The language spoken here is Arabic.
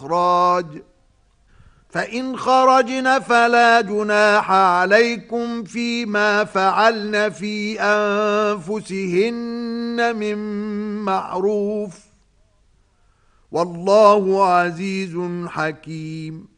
إخراج فإن خرجن فلا جناح عليكم فيما فعلن في أنفسهن من معروف والله عزيز حكيم